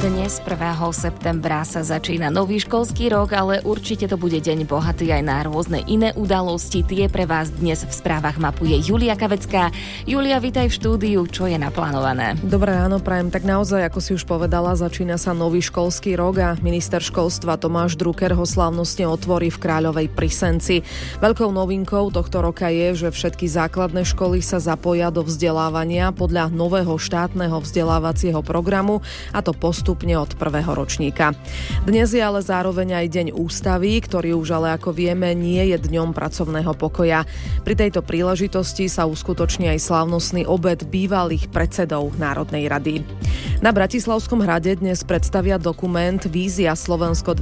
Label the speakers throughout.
Speaker 1: Dnes 1. septembra sa začína nový školský rok, ale určite to bude deň bohatý aj na rôzne iné udalosti. Tie pre vás dnes v správach mapuje Julia Kavecká. Julia, vitaj v štúdiu. Čo je naplánované?
Speaker 2: Dobré ráno, prajem. Tak naozaj, ako si už povedala, začína sa nový školský rok a minister školstva Tomáš Drucker ho slávnostne otvorí v Kráľovej pri Senci. Veľkou novinkou tohto roka je, že všetky základné školy sa zapoja do vzdelávania podľa nového štátneho vzdelávacieho programu, a to postupne od prvého ročníka. Dnes je ale zároveň aj deň ústavy, ktorý už ale ako vieme nie je dňom pracovného pokoja. Pri tejto príležitosti sa uskutoční aj slávnostný obed bývalých predsedov Národnej rady. Na Bratislavskom hrade dnes predstavia dokument Vízia Slovensko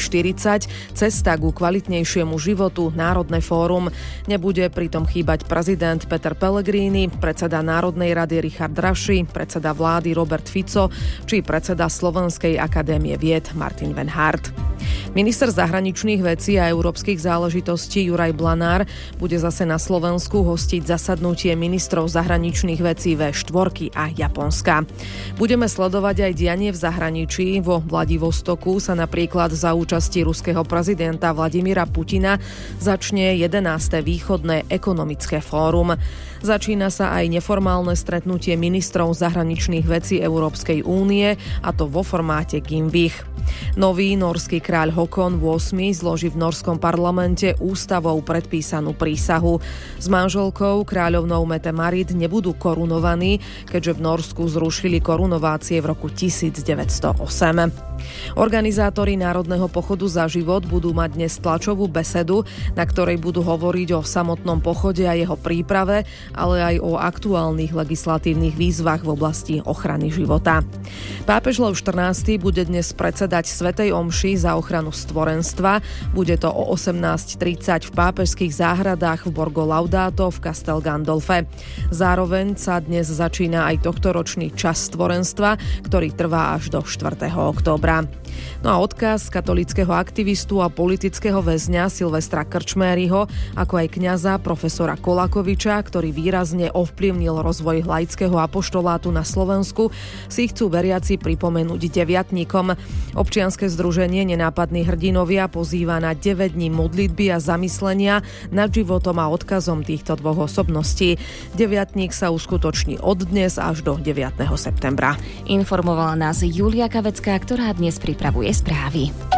Speaker 2: 2040, cesta ku kvalitnejšiemu životu, Národné fórum. Nebude pritom chýbať prezident Peter Pellegrini, predseda Národnej rady Richard Raši, predseda vlády Robert Fico či predseda Slovenskej akadémie vied Martin Venhart. Minister zahraničných vecí a európskych záležitostí Juraj Blanár bude zase na Slovensku hostiť zasadnutie ministrov zahraničných vecí V4 a Japonska. Budeme sledovať aj dianie v zahraničí. Vo Vladivostoku sa napríklad za účasti ruského prezidenta Vladimíra Putina začne 11. východné ekonomické fórum. Začína sa aj neformálne stretnutie ministrov zahraničných vecí Európskej únie, a to vo formáte Gimvich. Nový norský kráľ Håkon VIII zloží v norskom parlamente ústavou predpísanú prísahu. S manželkou kráľovnou Mette-Marit nebudú korunovaní, keďže v Norsku zrušili korunovácie v roku 1908. Organizátori Národného pochodu za život budú mať dnes tlačovú besedu, na ktorej budú hovoriť o samotnom pochode a jeho príprave, ale aj o aktuálnych legislatívnych výzvach v oblasti ochrany života. Pápež Lev XIV bude dnes predsedať svätej omši za ochranu stvorenstva. Bude to o 18:30 v pápežských záhradách v Borgo Laudato v Castel Gandolfe. Zároveň sa dnes začína aj tohtoročný čas stvorenstva, ktorý trvá až do 4. októbra. No a odkaz katolíckeho aktivistu a politického väzňa Silvestra Krčméryho, ako aj kňaza profesora Kolakoviča, ktorý výrazne ovplyvnil rozvoj laického apoštolátu na Slovensku, si chcú veriaci pripomenúť deviatnikom. Občianske združenie Nenápadní hrdinovia pozýva na 9 dní modlitby a zamyslenia nad životom a odkazom týchto dvoch osobností. Deviatnik sa uskutoční od dnes až do 9. septembra.
Speaker 1: Informovala nás Julia Kavecká, ktorá dnes pripravuje správy.